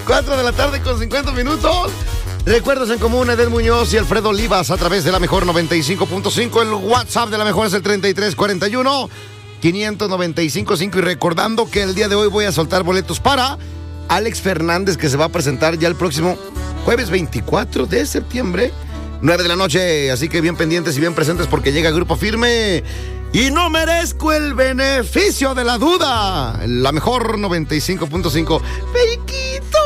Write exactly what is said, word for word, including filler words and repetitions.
cuatro de la tarde con cincuenta minutos. Recuerdos en común, Edel Muñoz y Alfredo Olivas a través de la Mejor noventa y cinco punto cinco. El WhatsApp de la Mejor es el treinta y tres cuarenta y uno, quinientos noventa y cinco cinco. Y recordando que el día de hoy voy a soltar boletos para Alex Fernández, que se va a presentar ya el próximo jueves veinticuatro de septiembre, nueve de la noche. Así que bien pendientes y bien presentes porque llega Grupo Firme. Y no merezco el beneficio de la duda. La Mejor noventa y cinco punto cinco. ¡Periquito!